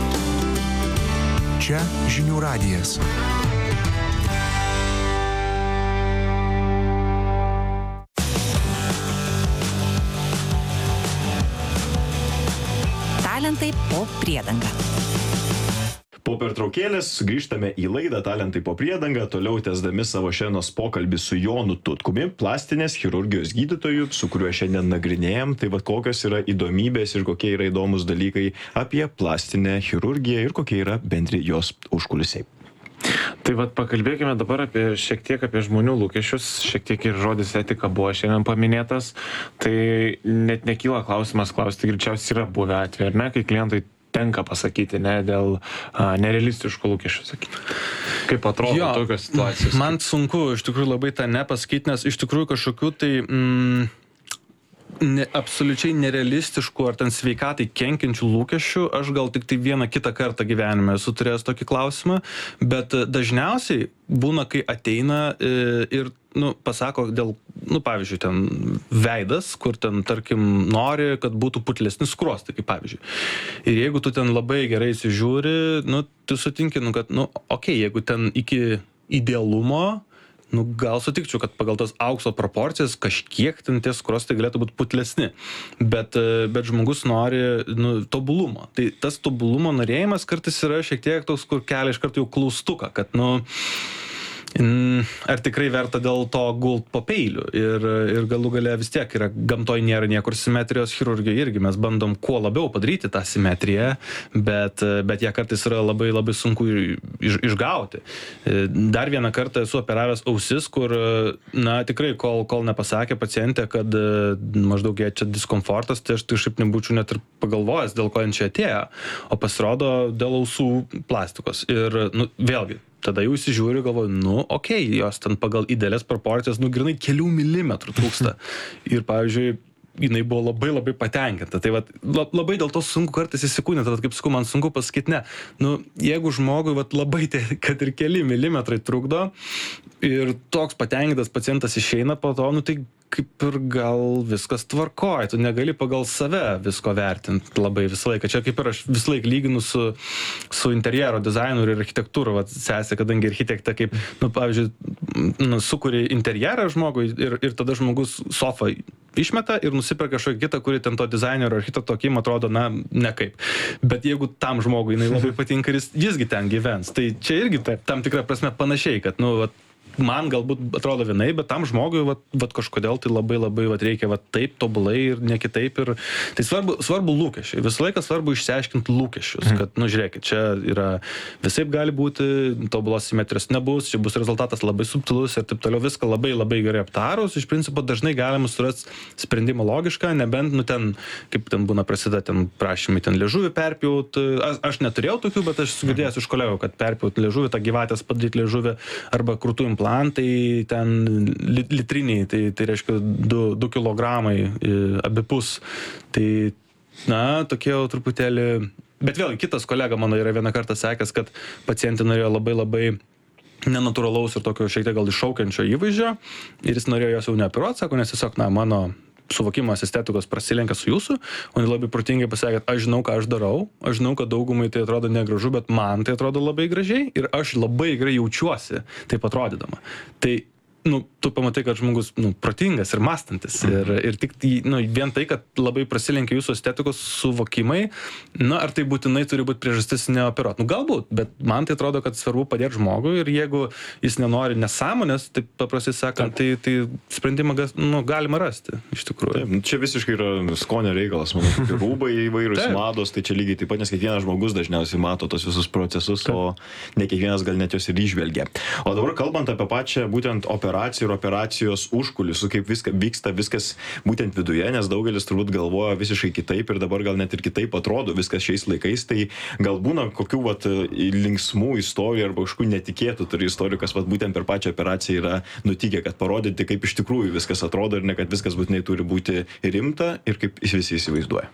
Čia Žinių radijas. Talentai po priedanga. Po pertraukėlės sugrįžtame į laidą Talentai po priedanga, toliau tęsdami savo šiandienos pokalbį su Jonu Tutkumi, plastinės chirurgijos gydytoju, su kuriuo šiandien nagrinėjom. Tai va kokios yra įdomybės ir kokie yra įdomus dalykai apie plastinę chirurgiją ir kokie yra bendri jos užkulisiai. Tai vat pakalbėkime dabar apie šiek tiek apie žmonių lūkesčius, šiek tiek ir žodis etika buvo šiandien paminėtas. Tai net nekyla klausimas klausti, greičiausiai yra buvę atvejai, ar ne, kai klientai tenka pasakyti, ne, dėl a, nerealistiškų lūkesčių sakyti. Kaip atrodo jo, tokios situacijos? Man sunku iš tikrųjų labai tą nepasakyti, nes iš tikrųjų kažkokių tai mm, ne, absoliučiai nerealistiškų ar ten sveikatai kenkiančių lūkesčių, aš gal tik tai vieną kitą kartą gyvenime esu turėjęs tokį klausimą, bet dažniausiai būna, kai ateina e, ir nu, pasako dėl, nu, pavyzdžiui, ten veidas, kur ten, tarkim, nori, kad būtų putlesni skruostai, kaip pavyzdžiui. Ir jeigu tu ten labai gerai įsižiūri, nu, tu sutinki, nu, kad, nu, okei, okay, jeigu ten iki idealumo, nu, gal sutikčiau, kad pagal tas aukso proporcijas kažkiek ten tie skruostai galėtų būti putlesni. Bet, bet žmogus nori, nu, tobulumo. Tai tas tobulumo norėjimas kartais yra šiek tiek toks, kur kelia iš karto jau klaustuką, kad, nu, ar tikrai verta dėl to gult po peiliu. Ir, ir galų gale vis tiek yra, gamtoj nėra niekur simetrijos, chirurgijoje irgi mes bandom kuo labiau padaryti tą simetriją, bet, bet ją kartais yra labai labai sunku iš, išgauti. Dar vieną kartą esu operavęs ausis, kur, na, tikrai, kol, kol nepasakė pacientė, kad maždaug jie čia diskomfortas, tai aš tai šiaip nebūčiau net ir pagalvojęs, dėl ko jie čia atėjo, o pasirodo dėl ausų plastikos. Ir, nu, vėlgi, tada jau įsižiūriu, galvoju, nu, okei, okay, jos ten pagal idealias proporcijas, nu, grinai kelių milimetrų trūksta. Ir, pavyzdžiui, jinai buvo labai labai patenkinta. Tai vat, labai dėl to sunku kartais įsikūnyti, tad kaip sakau, man sunku pasakyti, ne. Nu, jeigu žmogui vat, labai, tai, kad ir keli milimetrai trukdo ir toks patenkintas pacientas išeina po to, nu, tai kaip ir gal viskas tvarkoja, tu negali pagal save visko vertinti labai visą laiką. Čia kaip ir aš visą laiką lyginu su, su interjero dizainu ir architektūra, vat, sesė, kadangi architektė kaip, nu, pavyzdžiui, nu, sukuri interjerą žmogui ir, ir tada žmogus sofą išmeta ir nusiperka kažkokią kitą, kuri ten to dizainerio architekto akim atrodo, na, nekaip. Bet jeigu tam žmogui jinai labai patinka ir jis, jisgi ten gyvens, tai čia irgi taip, tam tikrą prasme panašiai, kad, nu, vat, man galbūt atrodo vienai, bet tam žmogui vat, vat kažkodėl tai labai labai vat, reikia vat, taip tobulai ir ne kitaip. Ir tai svarbu, svarbu lūkesčiai. Visą laiką svarbu išsiaiškinti lūkesčius, mm. kad, nu, žiūrėkit, čia yra visaip gali būti, tobulos simetrijos nebus, čia bus rezultatas labai subtilus ir taip toliau, viską labai labai gerai aptarus. Iš principo dažnai galima surasti sprendimą logišką, nebent, nu, ten, kaip ten būna prasideda, ten prašymai ten liežuvį perpjaut. Aš, aš neturėjau tokių, bet aš sugirdėjęs iš kolegų, kad perpjaut liežuvį, tą gyvatės padaryti liežuvį arba krūtų implantai, ten litriniai, tai, tai reiškia du kilogramai abipus. Tai, na, tokie jau truputėlį... Bet vėlgi, kitas kolega mano yra vieną kartą sakęs, kad pacientė norėjo labai labai nenatūralaus ir tokio šiek tiek gal iššaukiančio įvaizdžio ir jis norėjo jos jau neoperuoti, sako, nes tiesiog, na, mano suvokimas estetikos prasilenkia su jūsų, o labai protingai pasakė, kad aš žinau, ką aš darau, aš žinau, kad daugumai tai atrodo negražu, bet man tai atrodo labai gražiai ir aš labai gerai jaučiuosi taip atrodydama. Tai, nu, tu pamatai, kad žmogus, nu, protingas ir mąstantis ir, ir tik, nu, vien tai, kad labai prasilenkia jūsų estetikos suvokimai, na, ar tai būtinai turi būti priežastis neoperuoti? Nu, galbūt, bet man tai atrodo, kad svarbu padėti žmogui ir jeigu jis nenori nesąmonės, taip paprastai sakant, tai, tai sprendimą, nu, galima rasti, iš tikrųjų. Taip, čia visiškai yra skonio reikalas, manau, rūbai įvairūs, mados, tai čia lygiai taip pat, nes kiekvienas žmogus dažniausiai mato tos visus procesus, taip. O ne kiekvienas gal net jos ir įžvelgia. O dabar kalbant apie pačią būtent operaciją ir operacijos užkulisų, kaip viską, vyksta viskas būtent viduje, nes daugelis turbūt galvoja visiškai kitaip ir dabar gal net ir kitaip atrodo viskas šiais laikais, tai gal būna kokių vat, linksmų istorijų arba kažkokių netikėtų turi istorijų, kas vat, būtent per pačią operaciją yra nutikę, kad parodyti, kaip iš tikrųjų viskas atrodo ir ne kad viskas būtinai turi būti rimta ir kaip visi įsivaizduoja.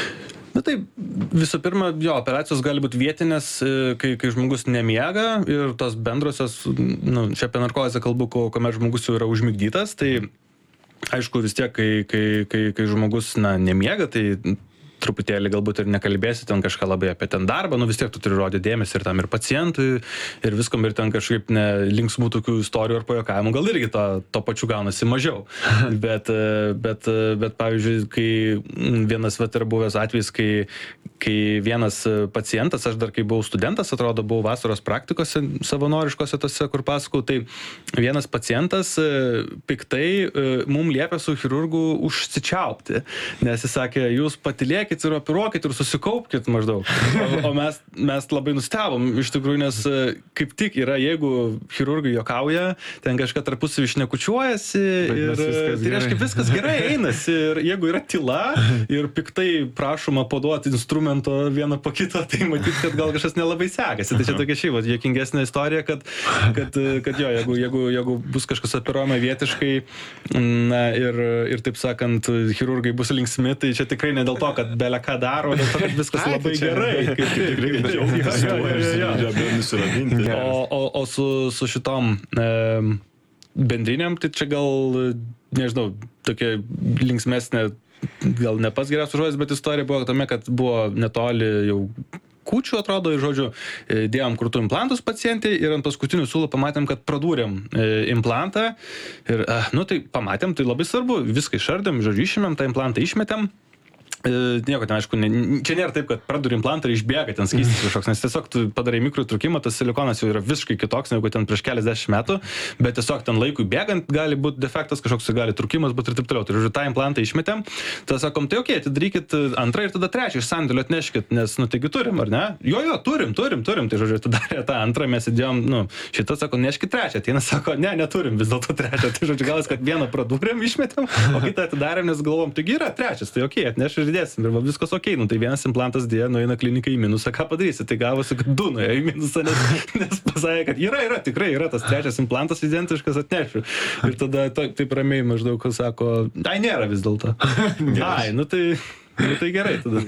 Na taip, visų pirma, jo, operacijos gali būti vietinės, kai, kai žmogus nemiega ir tos bendrosios, nu, čia apie narkozę kalbu, kuomet žmogus jau yra užmigdytas, tai aišku vis tiek, kai, kai, kai, kai žmogus, na, nemiega, tai truputėlį galbūt ir nekalbėsi ten kažką labai apie ten darbą, nu vis tiek tu turi rodyti dėmesį ir tam ir pacientui, ir viskom, ir ten kažkaip ne linksmų tokių istorijų ar pajokavimų, gal irgi to, to pačiu gaunasi mažiau. bet, bet, bet, pavyzdžiui, kai vienas vat yra buvęs atvejis, kai, kai vienas pacientas, aš dar kai buvau studentas, atrodo, buvau vasaros praktikose savanoriškose tose, kur pasakau, tai vienas pacientas piktai mum liepia su chirurgu užsičiaupti, nes jis sakė, jūs patilėkit ir operuokit ir susikaupkit maždaug. O, o mes, mes labai nustebom, iš tikrųjų, nes kaip tik yra, jeigu chirurgai juokauja, ten kažką tarpusavy šnekučiuojasi ir tai reiškia viskas gerai einasi ir jeigu yra tyla ir piktai prašoma paduoti instrumento vieną po kito, tai matyt, kad gal kažkas nelabai sekasi. Tai čia tokia šiaip juokingesnė istorija, kad, kad, kad jo, jeigu, jeigu, jeigu bus kažkas operuojama vietiškai na, ir, ir taip sakant, chirurgai bus linksmi, tai čia tikrai ne dėl to, kad bele ką daro, dėl to, kad viskas labai gerai. Kaip tikrai džiaugiasi. O, o, o su, su šitom e, bendriniam, tai čia gal, nežinau, tokia linksmesnė, gal ne pats geriausias žodis, bet istorija buvo tame, kad buvo netoli jau kūčių, atrodo, ir žodžiu, dėjom krūtų implantus pacientai ir ant paskutinių siūlų pamatėm, kad pradūrėm implantą ir, nu tai pamatėm, tai labai svarbu, viską išardėm, žodžiu, išėmėm, tą implantą išmetėm. Nieko ten, aišku, ne, čia nėra taip, kad praduri implantą ir išbėga ten skystis kažkoks, nes tiesiog tu padarai mikrotrūkimą, tas silikonas jau yra visiškai kitoks negu ten prieš keliasdešimt metų, bet tiesiog ten laikui bėgant gali būti defektas, kažkoks gali trūkimas būti ir taip toliau. Tai žodžiu, tą implantą išmetėm, tada sakom, tai okei, okay, atidarykit antrą ir tada trečią iš sandėlio atneškit, nes, nu, taigi turim, ar ne? Jo, jo, turim, turim, turim, tai žodžiu, atidarė tą antrą, mes įdėjom, nu, šitą sako, neškit trečią, ateina, sako, ne, neturim vis dėlto trečią, tai žodžiu, galas, kad vieną pradūrėm, išmetėm, o kitą atidarėm, nes galvom, taigi yra trečias, tai okei, okay, atneš ir dėsim, ir va, viskas okei, okay. Nu tai vienas implantas dėja nueina klinikai į minusą, ką padarysi, tai gavosi, kad du nuėjo į minusą, nes, nes pasakė, kad yra, yra, tikrai yra tas trečias implantas identiškas, atnešiu. Ir tada taip ramiai maždaug sako, ai nėra vis dėlto. Ai, nu tai... Nu, tai gerai tada.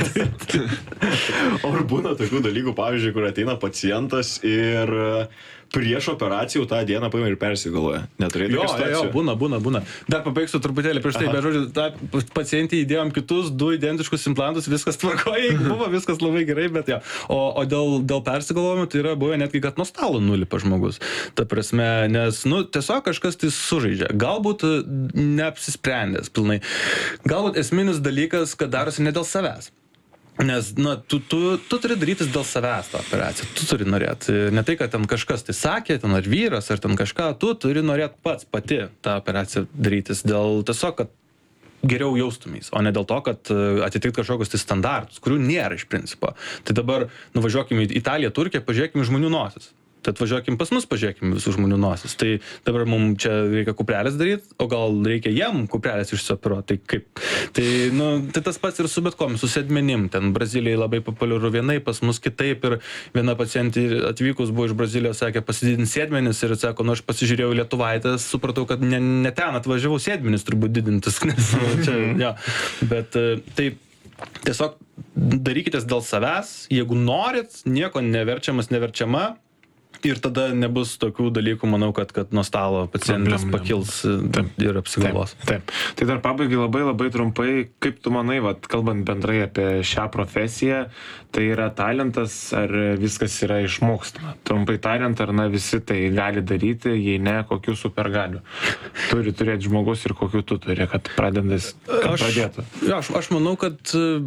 O ar būna tokių dalykų, pavyzdžiui, kur ateina pacientas ir prieš operaciją tą dieną paima ir persigalvoja? Neturėjai tokių situacijų? Jo, jo, būna, būna, būna. Dar pabaigsiu truputėlį prieš tai, bet žodžiu, tą pacientį įdėjom kitus du identiškus implantus, viskas tvarkoja, buvo viskas labai gerai, bet jo. O, o dėl, dėl persigalvojimo tai yra buvę netgi, kad nuo stalo nulipa žmogus. Ta prasme, nes, nu, tiesiog kažkas tai sužaidžia. Galbūt neapsisprendęs pilnai. Galbūt esminis dalykas, kad darosi ne dėl savęs. Nes, na, tu, tu, tu turi darytis dėl savęs tą operaciją, tu turi norėti. Ne tai, kad ten kažkas tai sakė, ten ar vyras, ar ten kažką, tu turi norėti pats pati tą operaciją darytis dėl tiesiog, kad geriau jaustumės, o ne dėl to, kad atitikti kažkokius tai standartus, kurių nėra iš principo. Tai dabar nuvažiuokime į Italiją, Turkiją, pažiūrėkime žmonių nosis. Tai atvažiuokim pas mus, pažiūrėkim visų žmonių nosis. Tai dabar mums čia reikia kuprelės daryti, o gal reikia jiem kuprelės išsioperuoti. Tai kaip? Tai, nu, tai tas pats ir su bet komis, su sėdmenim. Ten Brazilijai labai populiaru vienai, pas mus kitaip. Ir viena pacientė atvykus buvo iš Brazilijos, sakė, pasididinti sėdmenis ir sako, nu aš pasižiūrėjau Lietuvaitės, supratau, kad ne, ne ten atvažiavau sėdmenis turbūt didintis. Nes, čia, ja. Bet tai tiesiog darykitės dėl savęs, jeigu norit, nieko neverčiamas, neverčiama. Ir tada nebus tokių dalykų, manau, kad, kad nuo stalo pacientas pakils taip, ir apsigalvos. Taip, taip. Tai dar pabaigai labai labai trumpai, kaip tu manai, vat, kalbant bendrai apie šią profesiją, tai yra talentas ar viskas yra išmokstama? Trumpai tariant, ar na visi tai gali daryti, jei ne, kokių supergalių turi turėti žmogus ir kokių tu turi, kad pradedas pradėtų? Ja, aš, aš manau, kad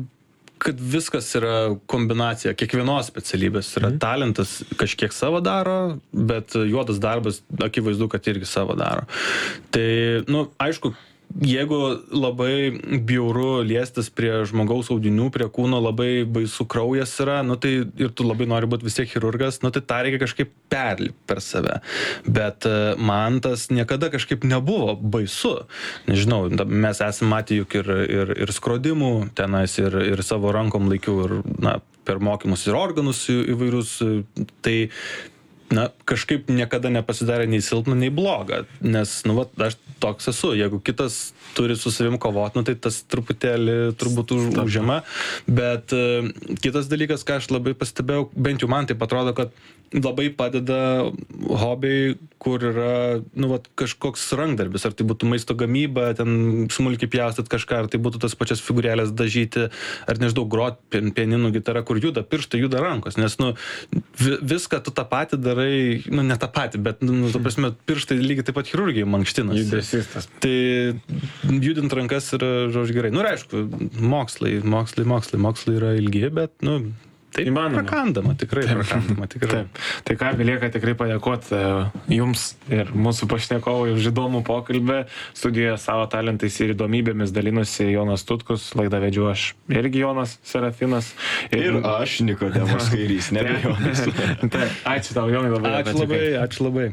kad viskas yra kombinacija, kiekvienos specialybės yra mm. talentas kažkiek savo daro, bet juodas darbas akivaizdu, kad irgi savo daro. Tai, nu, aišku, jeigu labai bjauru liestis prie žmogaus audinių, prie kūno, labai baisu kraujas yra, nu tai ir tu labai nori būti vis tiek chirurgas, nu tai tą reikia kažkaip perlipti per save. Bet man tas niekada kažkaip nebuvo baisu. Nežinau, mes esame matę juk ir, ir, ir skrodimų tenais, ir, ir savo rankom laikiau, ir na, per mokymus ir organus įvairius. Tai na, kažkaip niekada nepasidarė nei silpna, nei bloga, nes, nu, va, aš toks esu, jeigu kitas turi su savim kovot, nu, tai tas truputėlį turbūt už, užima, bet uh, kitas dalykas, ką aš labai pastebėjau, bent jau man taip atrodo, kad labai padeda hobiai, kur yra, nu, va, kažkoks rankdarbis, ar tai būtų maisto gamyba, ten smulkiai pjaustat kažką, ar tai būtų tas pačias figūrėlės dažyti, ar nežinau, grot pianinų gitara, kur juda pirštai, juda rankos, nes, nu, viską tu tą patį darai, nu, ne tą patį, bet, nu, tu prasme, pirštai lygiai taip pat chirurgijai mankštinas. Judesys tas. Tai judint rankas yra, žodžiu, gerai. Nu, ir aišku, mokslai, mokslai, mokslai, mokslai yra ilgi, bet, nu, taip, įmanoma. Prakandama, tikrai, Taip. prakandama, tikrai. Taip. Tai ką, belieka tikrai padėkoti jums ir mūsų pašnekovui už įdomų pokalbį. Studijoje savo talentais ir įdomybėmis dalinosi Jonas Tutkus, laidą vedžiu aš irgi Jonas Serafinas. Ir, ir aš Nikodemas Kairys, nebejonis. Taip, ačiū tau, Jonai, labai. Ačiū labai, ačiū labai.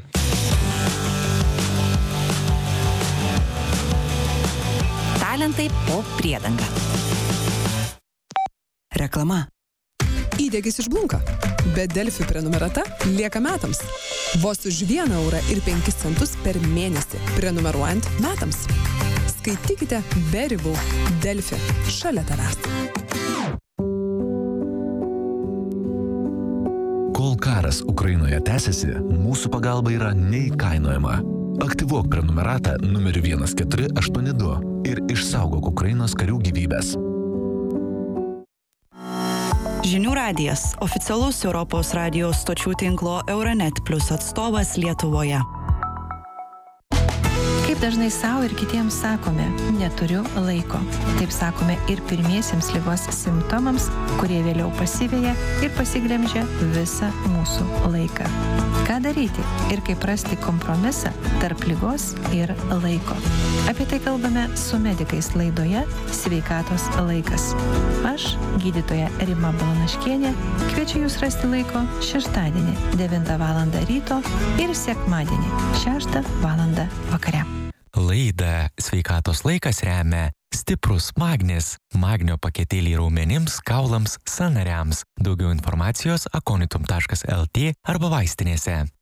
Talentai po priedanga. Reklama. Įdegis išblunka, bet Delfi prenumerata lieka metams. Vos už vieną eurą ir penkis centus per mėnesį, prenumeruojant metams. Skaitykite be ribų. Delfi. Šalia tavęs. Kol karas Ukrainoje tęsiasi, mūsų pagalba yra neįkainojama. Aktyvuok prenumeratą numeriu vienas keturi aštuoni du ir išsaugok Ukrainos karių gyvybės. Žinių radijas – oficialus Europos radijos stočių tinklo Euronet Plus atstovas Lietuvoje. Kaip dažnai savo ir kitiems sakome, neturiu laiko. Taip sakome ir pirmiesiems ligos simptomams, kurie vėliau pasiveja ir pasiglemžia visą mūsų laiką. Ką daryti ir kaip rasti kompromisą tarp ligos ir laiko? Apie tai kalbame su medikais laidoje Sveikatos laikas. Aš, gydytoja Rima Balanaškienė, kviečiu jūs rasti laiko šeštadienį devintą valandą ryto ir sekmadienį šeštą valandą vakare. Laidą Sveikatos laikas remia stiprus magnis, magnio paketėliai raumenims, kaulams, sąnariams. Daugiau informacijos akonitum taškas lt arba vaistinėse.